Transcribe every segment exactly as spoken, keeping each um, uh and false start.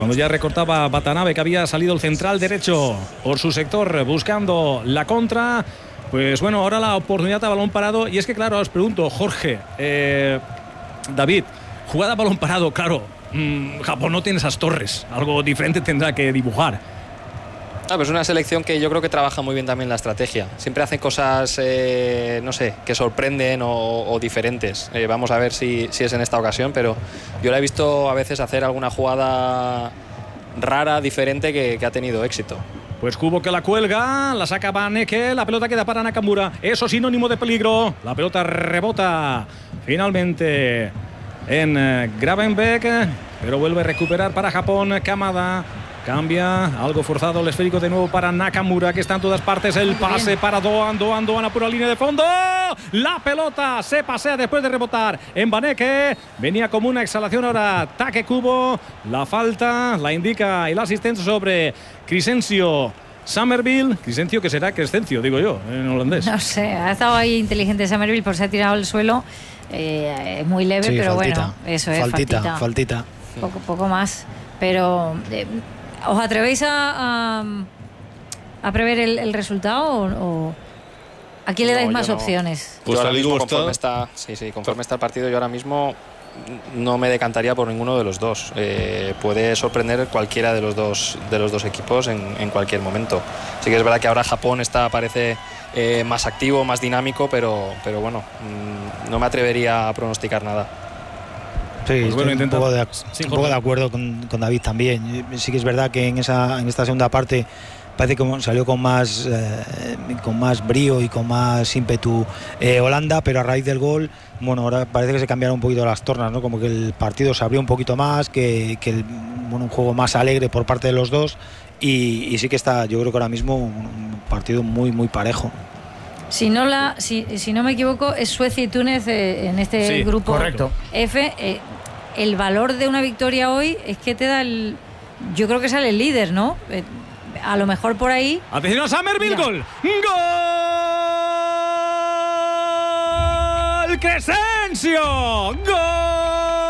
Cuando ya recortaba Watanabe, que había salido el central derecho por su sector buscando la contra. Pues bueno, ahora la oportunidad a balón parado. Y es que claro, os pregunto, Jorge, eh, David, jugada a balón parado, claro, mmm, Japón no tiene esas torres. Algo diferente tendrá que dibujar. Ah, pues es una selección que yo creo que trabaja muy bien también la estrategia. Siempre hacen cosas, eh, no sé, que sorprenden o, o diferentes. Eh, vamos a ver si, si es en esta ocasión, pero yo la he visto a veces hacer alguna jugada rara, diferente, que, que ha tenido éxito. Pues Kubo que la cuelga, la saca Baneke, la pelota queda para Nakamura. Eso sinónimo de peligro. La pelota rebota finalmente en Gravenbeck, pero vuelve a recuperar para Japón Kamada. Cambia, algo forzado el esférico de nuevo para Nakamura, que está en todas partes. El pase para Doan, Doan, Doan a pura línea de fondo. La pelota se pasea después de rebotar en Baneke. Venía como una exhalación ahora Take Kubo. La falta la indica el asistente sobre Crescencio Somerville. Crescencio, que será Crescencio, digo yo, en holandés. No sé, ha estado ahí inteligente Somerville, por se ha tirado al suelo. Eh, es muy leve, sí, pero faltita, bueno, eso es faltita. Faltita, faltita. Poco, poco más. Pero... Eh, ¿os atrevéis a, a, a prever el, el resultado o, o a quién le dais no, más no. opciones? Pues ahora mismo, conforme está, sí, sí, conforme está el partido, yo ahora mismo no me decantaría por ninguno de los dos. Eh, puede sorprender cualquiera de los dos, de los dos equipos en, en cualquier momento. Sí que es verdad que ahora Japón está, parece eh, más activo, más dinámico, pero, pero bueno, mmm, no me atrevería a pronosticar nada. Sí, pues bueno, estoy un poco, de, sí, un poco de acuerdo con, con David también. Sí que es verdad que en, esa, en esta segunda parte parece que salió con más, eh, con más brío y con más ímpetu eh, Holanda, pero a raíz del gol, bueno, ahora parece que se cambiaron un poquito las tornas, ¿no? Como que el partido se abrió un poquito más, que, que el, bueno, un juego más alegre por parte de los dos y, y sí que está, yo creo que ahora mismo un partido muy, muy parejo. Si no, la, si, si no me equivoco, es Suecia y Túnez eh, en este sí, grupo correcto. F. Eh, el valor de una victoria hoy es que te da el... Yo creo que sale el líder, ¿no? Eh, a lo mejor por ahí... Atención a Somerville, gol. ¡Gol! ¡Crescencio! ¡Gol!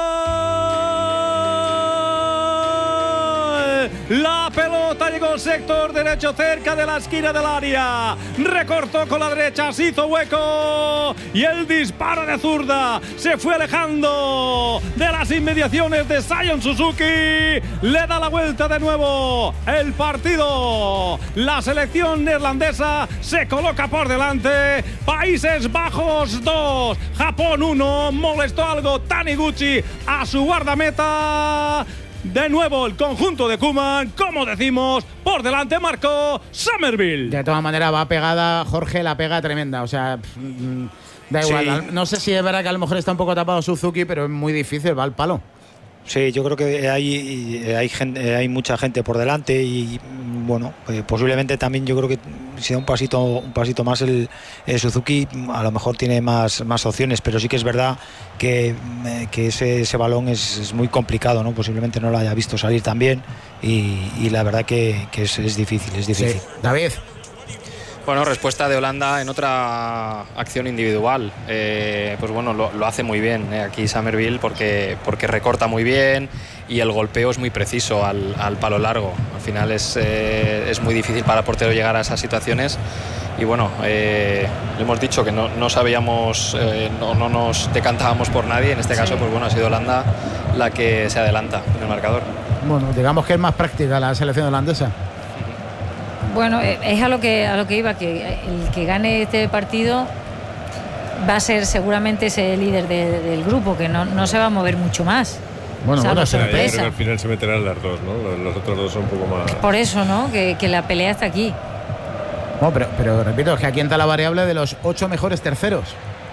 La pelota llegó al sector derecho cerca de la esquina del área. Recortó con la derecha, se hizo hueco. Y el disparo de zurda se fue alejando de las inmediaciones de Sion Suzuki. Le da la vuelta de nuevo el partido. La selección neerlandesa se coloca por delante. Países Bajos dos, Japón uno. Molestó algo Taniguchi a su guardameta. De nuevo el conjunto de Koeman, como decimos, por delante marcó Somerville. De todas maneras va pegada, Jorge, la pega tremenda, o sea, da igual. Sí. No sé si es verdad que a lo mejor está un poco tapado Suzuki, pero es muy difícil, va al palo. Sí, yo creo que hay, hay, gente, hay mucha gente por delante y bueno, pues posiblemente también yo creo que si da un pasito, un pasito más el, el Suzuki a lo mejor tiene más, más opciones, pero sí que es verdad que, que ese, ese balón es, es muy complicado, ¿no? Posiblemente no lo haya visto salir tan bien y, y la verdad que, que es, es difícil, es difícil. Sí. David. Bueno, respuesta de Holanda en otra acción individual. Eh, pues bueno, lo, lo hace muy bien eh, aquí Somerville porque, porque recorta muy bien y el golpeo es muy preciso al, al palo largo. Al final es, eh, es muy difícil para el portero llegar a esas situaciones. Y bueno, eh, hemos dicho que no, no sabíamos, eh, no, no nos decantábamos por nadie. En este caso, sí. Pues bueno, ha sido Holanda la que se adelanta en el marcador. Bueno, digamos que es más práctica la selección holandesa. Bueno, es a lo que a lo que iba, que el que gane este partido va a ser seguramente ese líder de, del grupo, que no, no se va a mover mucho más. Bueno, o sea, bueno, sorpresa. Yo creo que al final se meterán las dos, ¿no? Los, los otros dos son un poco más... Por eso, ¿no? Que, que la pelea está aquí. No, pero, pero repito, es que aquí entra la variable de los ocho mejores terceros.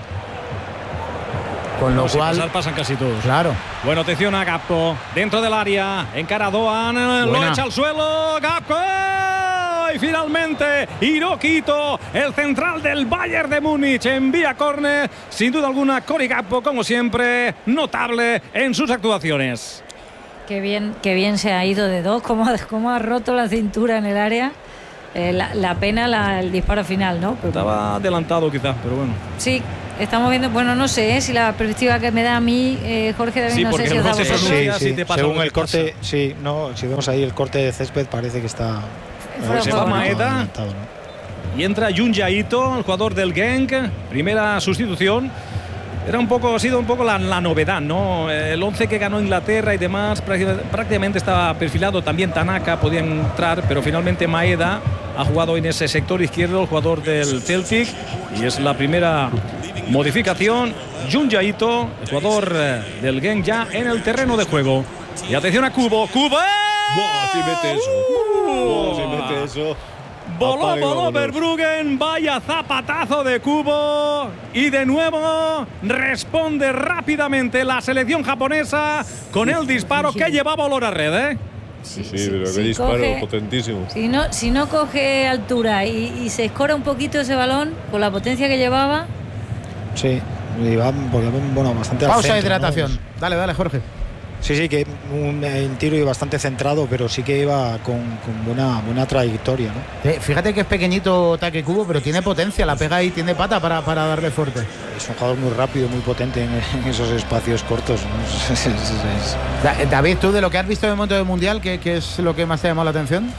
Con lo no, cual... Si pasar, pasan casi todos. Claro. Bueno, atención a Gakpo. Dentro del área, encara a Doan, Buena. Lo echa al suelo. Gakpo. Y finalmente Hiroki Ito, el central del Bayern de Múnich, envía córner. Sin duda alguna, Cory Gakpo, como siempre, notable en sus actuaciones. Qué bien, qué bien se ha ido de dos, cómo, cómo ha roto la cintura en el área. Eh, la, la pena la, el disparo final, ¿no? Pero... Estaba adelantado quizás, pero bueno. Sí, estamos viendo, bueno, no sé ¿eh? si la perspectiva que me da a mí, eh, Jorge, David, sí, no sé si os da no se vosotros. Sí, sí. si te pasa Según lo el que corte, pasa. sí, no, si vemos ahí el corte de césped parece que está. Fuera Se de va juego, ¿no? Maeda. adelantado, ¿no? Y entra Junja Ito, el jugador del Genk, primera sustitución. Era un poco, ha sido un poco la, la novedad, ¿no? El once que ganó Inglaterra y demás, prácticamente estaba perfilado. También Tanaka podía entrar, pero finalmente Maeda ha jugado en ese sector izquierdo, el jugador del Celtic, y es la primera modificación. Junja Ito, el jugador del Genk, ya en el terreno de juego. Y atención a Kubo, Kubo. ¡Buah! Si mete eso. ¡Buah! Si mete eso. Voló, Apague, voló vámonos. Verbruggen, vaya zapatazo de Kubo. Y de nuevo responde rápidamente la selección japonesa con el disparo que llevaba olor a red, ¿eh? Sí, sí, pero qué disparo coge- potentísimo. Si no, si no coge altura y, y se escora un poquito ese balón con la potencia que llevaba. Sí, y va, porque, bueno, bastante al Pausa de centro, ¿no? hidratación. Dale, dale, Jorge. Sí, sí, que un, el tiro iba bastante centrado, pero sí que iba con, con buena, buena trayectoria, ¿no? Eh, fíjate que es pequeñito Take Kubo, pero tiene potencia, la pega ahí, tiene pata para, para darle fuerte. Es un jugador muy rápido, muy potente en, en esos espacios cortos, ¿no? Es- es- es- Da- David, tú de lo que has visto en el momento del Mundial, ¿qué, qué es lo que más te ha llamado la atención?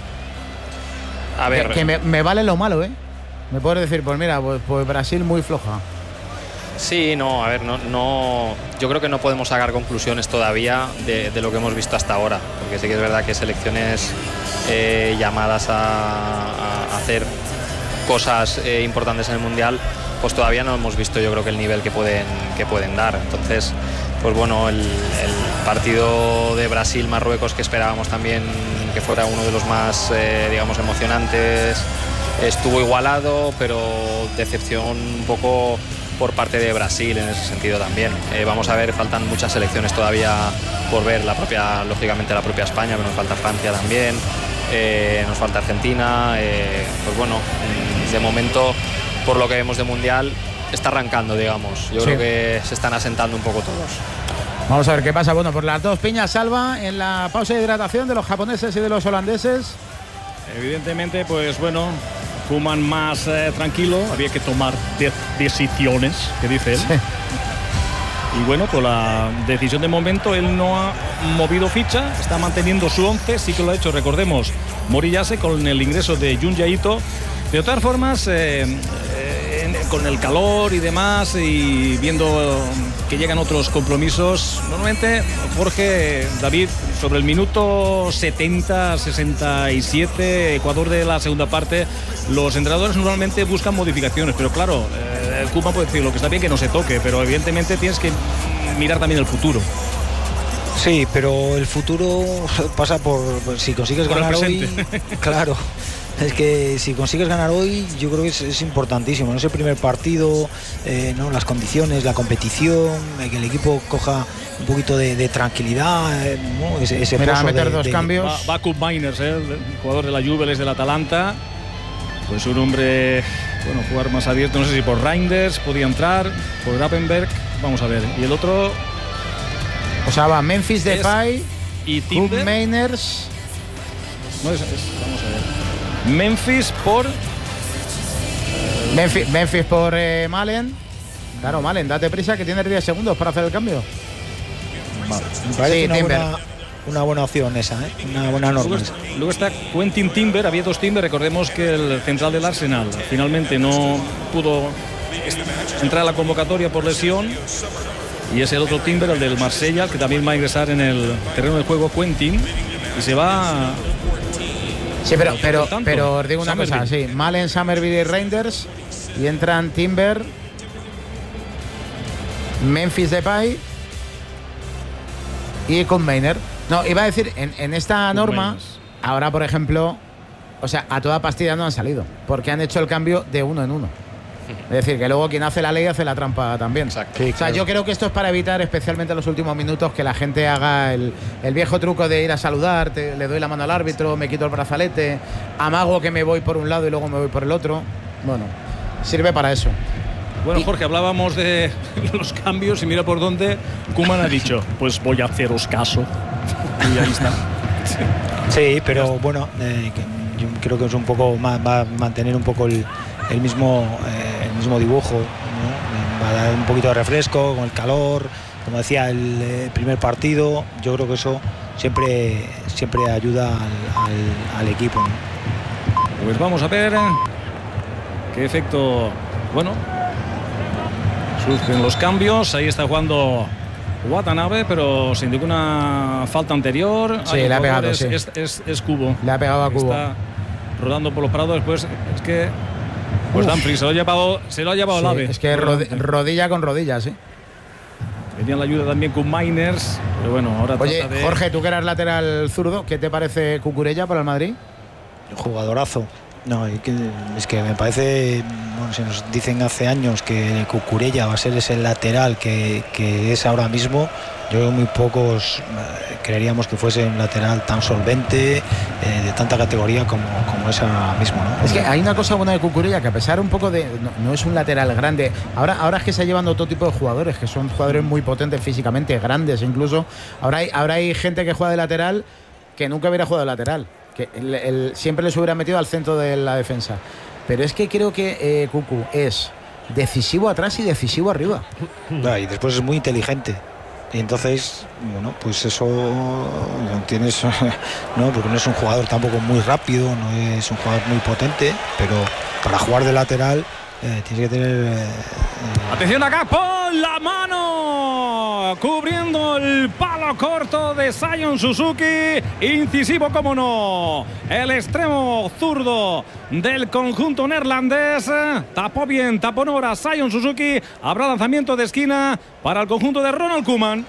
A ver, Que, que me, me vale lo malo, ¿eh? Me puedes decir, pues mira, pues, pues Brasil muy floja. sí, no, a ver, no, no, yo creo que no podemos sacar conclusiones todavía de, de lo que hemos visto hasta ahora, porque sí que es verdad que selecciones eh, llamadas a, a hacer cosas eh, importantes en el Mundial, pues todavía no hemos visto, yo creo que el nivel que pueden, que pueden dar. Entonces, pues bueno, el, el partido de Brasil-Marruecos, que esperábamos también que fuera uno de los más, eh, digamos, emocionantes, estuvo igualado, pero decepción un poco por parte de Brasil en ese sentido también. Eh, vamos a ver, faltan muchas selecciones todavía por ver, la propia, lógicamente la propia España, pero nos falta Francia también, eh, nos falta Argentina, eh, pues bueno, de momento, por lo que vemos de Mundial, está arrancando, digamos. Yo Sí. creo que se están asentando un poco todos. Vamos a ver qué pasa. Bueno, pues las dos piñas salva en la pausa de hidratación de los japoneses y de los holandeses. Evidentemente, pues bueno, Koeman más eh, tranquilo, había que tomar de- decisiones, que dice él. Y bueno, con la decisión de momento, él no ha movido ficha, está manteniendo su once, sí que lo ha hecho, recordemos, Moriyase con el ingreso de Junja Ito. De todas formas, eh, eh, en- con el calor y demás, y viendo que llegan otros compromisos, normalmente, Jorge, David, sobre el minuto setenta, sesenta y siete, Ecuador de la segunda parte, los entrenadores normalmente buscan modificaciones, pero claro, eh, el Koeman puede decir lo que está bien que no se toque, pero evidentemente tienes que mirar también el futuro. Sí, pero el futuro pasa por si consigues Por el ganar hoy. presente. Claro, es que si consigues ganar hoy, yo creo que es, es importantísimo. No es el primer partido, eh, ¿no? Las condiciones, la competición, eh, que el equipo coja un poquito de, de tranquilidad, eh, ¿no? Ese, ese Mira, a pozo meter de- dos de- cambios. Va, va Kup Miners, ¿eh? El jugador de la Juve, es del Atalanta. Pues un hombre, bueno, jugar más abierto, no sé si por Reinders podía entrar, por Grappenberg, vamos a ver. Y el otro, O sea, va Memphis Depay, y Koop Timber. Mainers. No, es- es- vamos a ver. Memphis por. Memphis, Memphis por eh, Malen. Claro, Malen, date prisa que tienes diez segundos para hacer el cambio. Me parece Sí, una, Timber. buena, una buena opción esa, ¿eh? Una buena norma. Luego, luego está Quentin Timber, había dos Timber, recordemos que el central del Arsenal finalmente no pudo entrar a la convocatoria por lesión. Y es el otro Timber, el del Marsella, que también va a ingresar en el terreno de juego, Quentin. Y se va. Sí, pero, pero, tanto. pero os digo una Somerville. cosa, sí. Malen, Somerville y Reinders. Y entran Timber, Memphis Depay y Koop Mainer. No, iba a decir, en, en esta norma, Mainers. ahora por ejemplo, o sea, a toda pastilla no han salido, porque han hecho el cambio de uno en uno. Es decir, que luego quien hace la ley hace la trampa también. Exacto. Sí, O sea, claro. yo creo que esto es para evitar, especialmente en los últimos minutos, que la gente haga el, el viejo truco de ir a saludar, te- le doy la mano al árbitro, me quito el brazalete, amago que me voy por un lado y luego me voy por el otro. Bueno, sirve para eso. Bueno, Jorge, hablábamos de los cambios y mira por dónde Koeman ha dicho, pues voy a haceros caso. Y ahí está. Sí, pero bueno, eh, que yo creo que es un poco más, va a mantener un poco el, el mismo eh, el mismo dibujo, ¿no? va a dar un poquito de refresco con el calor, como decía el, el primer partido. Yo creo que eso siempre, siempre ayuda al, al, al equipo, ¿no? Pues vamos a ver qué efecto, bueno, surgen los cambios. Ahí está jugando Watanabe, pero sin ninguna falta anterior. Sí, le ha pegado, es, sí. es, es, es Cubo. Le ha pegado a Cubo. Está rodando por los prados. Después es que pues Dumfries se lo ha llevado, se lo ha llevado Sí, el ave. es que rodi rodilla con rodilla, sí. Venía la ayuda también con Miners, pero bueno, ahora Oye, trata de... Jorge, tú que eras lateral zurdo, ¿qué te parece Cucurella para el Madrid? Jugadorazo. No, es que me parece, bueno, se nos dicen hace años que Cucurella va a ser ese lateral que, que es ahora mismo. Yo creo que muy pocos eh, creeríamos que fuese un lateral tan solvente, eh, de tanta categoría como, como es ahora mismo, ¿no? Es que hay una cosa buena de Cucurella, que a pesar un poco de... No, no es un lateral grande. Ahora, ahora es que se está llevando todo tipo de jugadores, que son jugadores muy potentes físicamente, grandes incluso. Ahora hay, ahora hay gente que juega de lateral que nunca hubiera jugado de lateral. Que el, el, siempre les hubiera metido al centro de la defensa. Pero es que creo que eh, Cucu es decisivo atrás y decisivo arriba. No, y después es muy inteligente. Y entonces, bueno, pues eso no tienes, no, porque no es un jugador tampoco muy rápido, no es un jugador muy potente, pero para jugar de lateral eh, tienes que tener... Eh, Atención acá, pon la mano, cubriendo el palo corto de Zion Suzuki, incisivo como no, el extremo zurdo del conjunto neerlandés, tapó bien, tapó en hora Zion Suzuki, habrá lanzamiento de esquina para el conjunto de Ronald Koeman.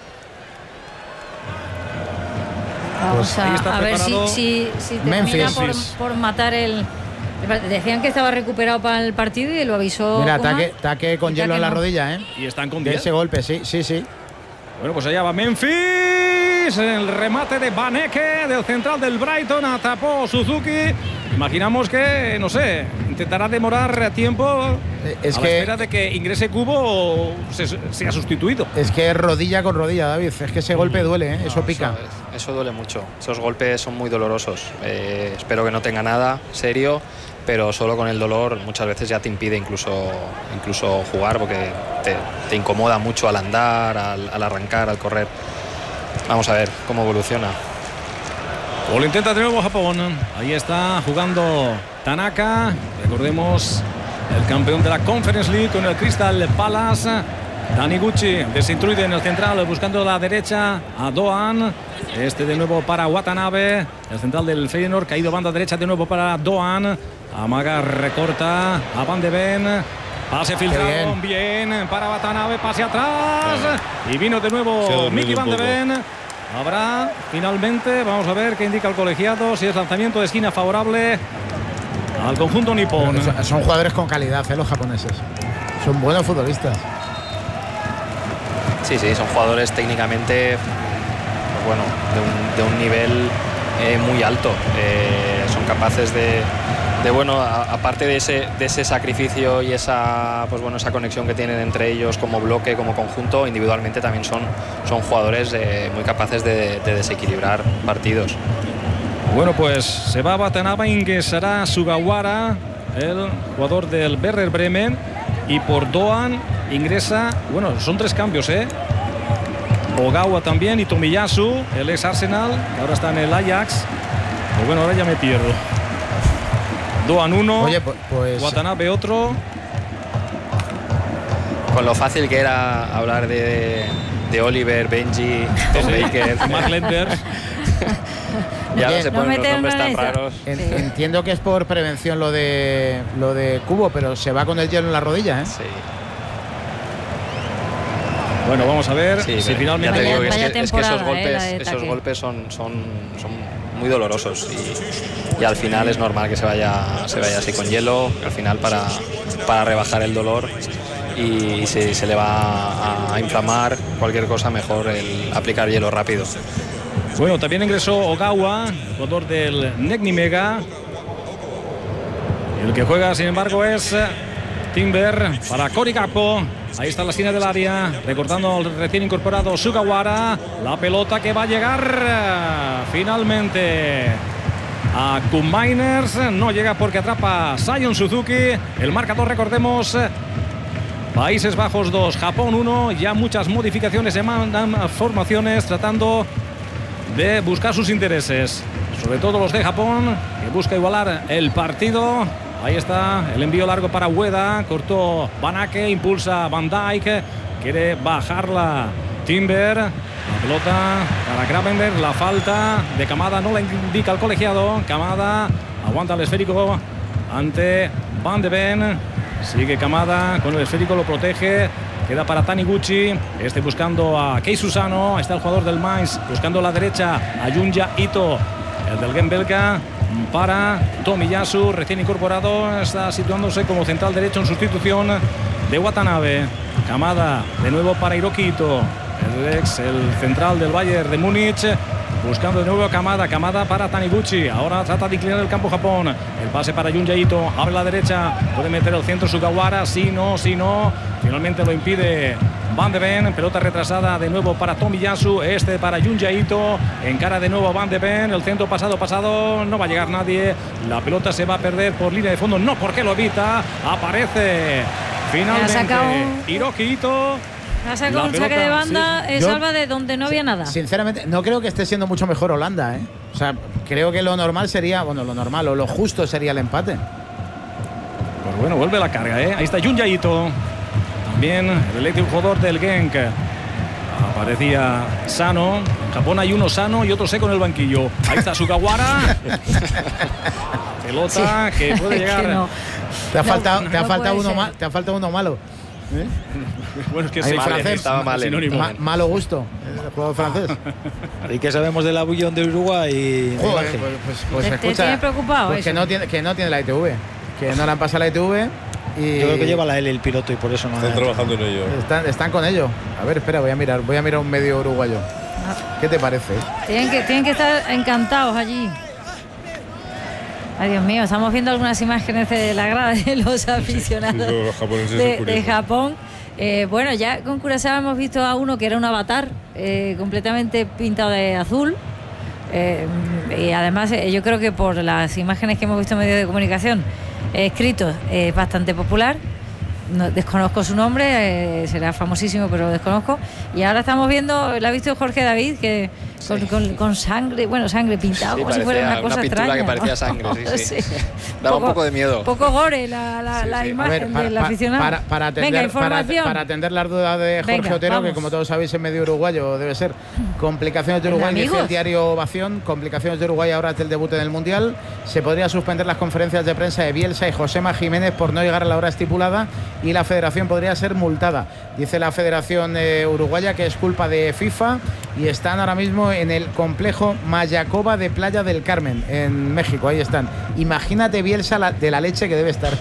Vamos a, está a ver si, preparado si, si termina Memphis. por, por matar el... Decían que estaba recuperado para el partido y lo avisó. Mira, Koeman. taque, taque con Y hielo taque en la no. rodilla, ¿eh? Y están con De diez. ese golpe, sí, sí, sí. Bueno, pues allá va Memphis, el remate de Baneke del central del Brighton, atrapó Suzuki. Imaginamos que, no sé, intentará demorar tiempo Eh, es a que- la espera de que ingrese Cubo o se, sea sustituido. Es que es rodilla con rodilla, David. Es que ese golpe duele, ¿eh? Eso No, pica. Eso, eso duele mucho. Esos golpes son muy dolorosos. Eh, espero que no tenga nada serio, pero solo con el dolor muchas veces ya te impide incluso, incluso jugar, porque te, te incomoda mucho al andar, al, al arrancar, al correr. Vamos a ver cómo evoluciona. O lo intenta de nuevo Japón. Ahí está jugando Tanaka. Recordemos, el campeón de la Conference League con el Crystal Palace. Taniguchi desinstruye en el central, buscando la derecha a Doan. Este de nuevo para Watanabe, el central del Feyenoord, caído banda derecha de nuevo para Doan. Amaga, recorta a Van de Ven. Pase filtrado, bien. bien para Watanabe, pase atrás. Y vino de nuevo Mickey Van de Ven. Habrá finalmente, vamos a ver qué indica el colegiado, si es lanzamiento de esquina favorable al conjunto nipón. Son, son jugadores con calidad, ¿eh? Los japoneses. Son buenos futbolistas. Sí, sí, son jugadores técnicamente, pues bueno, de un, de un nivel eh, muy alto. Eh, son capaces de, de bueno, a, aparte de ese, de ese sacrificio y esa, pues bueno, esa conexión que tienen entre ellos como bloque, como conjunto, individualmente también son, son jugadores eh, muy capaces de, de desequilibrar partidos. Bueno, pues se va Watanabe, ingresará Sugawara, el jugador del Werder Bremen, y por Doan ingresa, bueno, son tres cambios, ¿eh? Ogawa también y Tomiyasu, el ex Arsenal, que ahora está en el Ajax. Pues bueno, ahora ya me pierdo. Doan uno, Oye, pues, pues Watanabe otro. Con lo fácil que era hablar de, de Oliver, Benji, Tom Baker. Mark Lenders. Y ahora Oye, se no ponen los meternos nombres en tan esa. raros. en- Sí. entiendo que es por prevención lo de lo de Cubo, pero se va con el hielo en la rodilla, ¿eh? Sí. Bueno, vamos a ver Sí, si pero finalmente... ya te Vaya- digo que es vaya que, es que esos temporada, eh, la golpes, de esos Take. golpes son, son, son muy dolorosos y, y al final es normal que se vaya, se vaya así con hielo, al final para, para rebajar el dolor, y si se le va a, a inflamar cualquier cosa, mejor el aplicar hielo rápido. Bueno, también ingresó Ogawa, jugador del Negni Mega. Y el que juega, sin embargo, es Timber para Cory Gakpo. Ahí está la esquina del área, recortando al recién incorporado Sugawara. La pelota que va a llegar finalmente a Kuminers. No llega porque atrapa Zion Suzuki. El marcador, recordemos, Países Bajos dos, Japón uno. Ya muchas modificaciones se mandan a formaciones tratando de buscar sus intereses. Sobre todo los de Japón, que busca igualar el partido. Ahí está el envío largo para Ueda. Cortó Banake, impulsa Van Dijk. Quiere bajarla Timber. La pelota para Gravenberg. La falta de Kamada no la indica el colegiado. Kamada aguanta el esférico ante Van de Ven. Sigue Kamada con el esférico, lo protege. Queda para Taniguchi. Este buscando a Kei Susano. Está el jugador del Mainz buscando la derecha a Junya Ito. El del Gen belga para Tomiyasu, recién incorporado. Está situándose como central derecho en sustitución de Watanabe. Kamada de nuevo para Hiroki Ito. El ex, el central del Bayern de Múnich. Buscando de nuevo a Kamada. Kamada para Taniguchi. Ahora trata de inclinar el campo Japón. El pase para Junya Ito. Abre la derecha. Puede meter el centro Sugawara. Sí, no, sí, no. Finalmente lo impide Van de Ven. Pelota retrasada de nuevo para Tomiyasu. Este para Junya Ito. Encara de nuevo Van de Ven. El centro pasado, pasado. No va a llegar nadie. La pelota se va a perder por línea de fondo. No, porque lo evita. Aparece finalmente Hiroki Ito. Ha sacado un saque de banda, sí. eh, Salva, de donde no había nada. Sinceramente, no creo que esté siendo mucho mejor Holanda, ¿eh? O sea, creo que lo normal sería, bueno, lo normal o lo justo sería el empate. Pues bueno, vuelve la carga, ¿eh? Ahí está Junya Ito. También el eléctrico jugador del Genk. Aparecía Sano. En Japón hay uno sano y otro seco en el banquillo. Ahí está Sugawara. Pelota sí. que puede llegar. Que no. Te ha no, faltado, no te ha faltado uno mal, te ha faltado uno malo. ¿Eh? Bueno, es que sí, francés, estaba mal, sinónimo. Ma, malo gusto, el juego francés. ¿Y qué sabemos del abullón de Uruguay? Joder, pues, pues, pues ¿Te, escucha, te tiene preocupado pues eso? Que no tiene, que no tiene la I T V, que no le han pasado la I T V. Y yo creo que lleva la L el piloto y por eso no. Están trabajando en ello. Están, están con ello. A ver, espera, voy a mirar, voy a mirar un medio uruguayo. ¿Qué te parece? Tienen que, tienen que estar encantados allí. Ay, Dios mío, estamos viendo algunas imágenes de la grada de los aficionados sí, los japoneses de, de Japón. Eh, bueno, ya con Curazao hemos visto a uno que era un avatar eh, completamente pintado de azul. Eh, y además, eh, yo creo que por las imágenes que hemos visto en medios de comunicación, eh, escrito, es eh, bastante popular. No, desconozco su nombre, eh, será famosísimo, pero lo desconozco. Y ahora estamos viendo, lo ha visto Jorge David, que con, sí. con, con sangre, bueno, sangre pintado, sí, como si fuera una cosa una extraña. Que parecía ¿no? sangre, sí, sí. sí. Daba poco, un poco de miedo. Poco gore la, la, sí, la sí. imagen ver, para, del aficionado. Para, para, atender, Venga, información. Para, para atender las dudas de Jorge Venga, Otero, vamos. que como todos sabéis es medio uruguayo, debe ser. Complicaciones de Uruguay, dice el diario Ovación. Complicaciones de Uruguay ahora ante el debut en el Mundial. Se podría suspender las conferencias de prensa de Bielsa y Josema Jiménez por no llegar a la hora estipulada y la federación podría ser multada. Dice la Federación eh, Uruguaya que es culpa de FIFA y están ahora mismo en el complejo Mayacoba de Playa del Carmen, en México. Ahí están. Imagínate Bielsa la, de la leche que debe estar.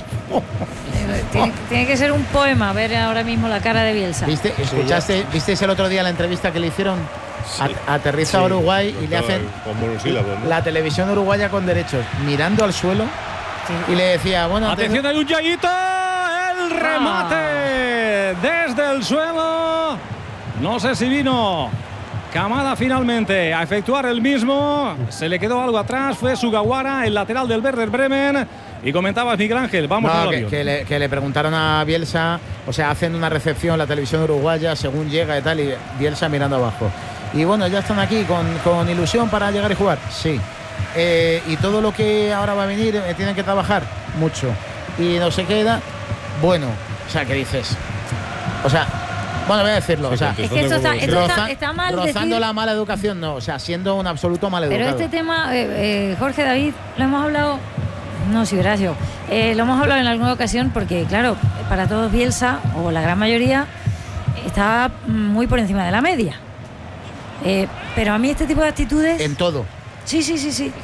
Tiene, tiene que ser un poema ver ahora mismo la cara de Bielsa. ¿Viste? ¿Escuchaste? ¿Visteis el otro día la entrevista que le hicieron? Sí. Aterriza a Uruguay y le hacen ¿no? la televisión uruguaya con derechos mirando al suelo sí. y le decía, bueno, atención a Junya Ito, el remate ah. desde el suelo. No sé si vino Kamada finalmente a efectuar el mismo. Se le quedó algo atrás, fue Sugawara, el lateral del Werder Bremen. Y comentabas, Miguel Ángel, vamos no, a que, que, le, que le preguntaron a Bielsa, o sea, hacen una recepción la televisión uruguaya según llega y tal, y Bielsa mirando abajo. Y bueno, ya están aquí con, con ilusión para llegar y jugar. Sí. Eh, y todo lo que ahora va a venir, eh, tienen que trabajar mucho. Y no se queda. Bueno, o sea, ¿qué dices? O sea, bueno, voy a decirlo. Sí, o sea, es que esto está, esto está, está mal. Rozando decir... la mala educación, no. O sea, siendo un absoluto mal educado. Pero este tema, eh, eh, Jorge David, lo hemos hablado. No, sí, gracias. Eh, lo hemos hablado en alguna ocasión porque, claro, para todos Bielsa, o la gran mayoría, está muy por encima de la media. Eh, pero a mí este tipo de actitudes... En todo. Sí, sí, sí, sí.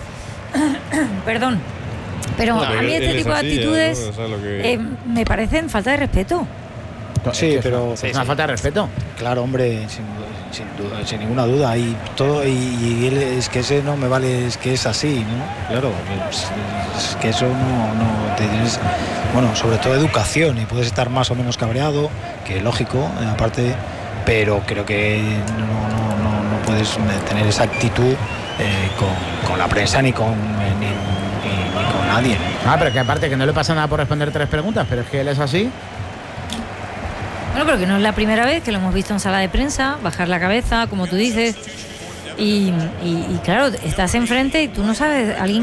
Perdón. Pero no, a mí este tipo así, de actitudes ¿no? O sea, que... eh, me parecen falta de respeto. Sí, pero es una sí. falta de respeto. Claro, hombre, sin, sin, duda, sin ninguna duda. Y todo y, y él, es que ese no me vale, es que es así, ¿no? Claro, es, es que eso no, no te tienes, bueno, sobre todo educación y puedes estar más o menos cabreado, que lógico, eh, aparte, pero creo que no, no, no, no puedes tener esa actitud eh, con, con la prensa ni con eh, ni, ni, ni con nadie. Ah, pero que aparte que no le pasa nada por responder tres preguntas, pero es que él es así. Bueno, pero que no es la primera vez que lo hemos visto en sala de prensa, bajar la cabeza, como tú dices. Y, y, y claro, estás enfrente y tú no sabes, alguien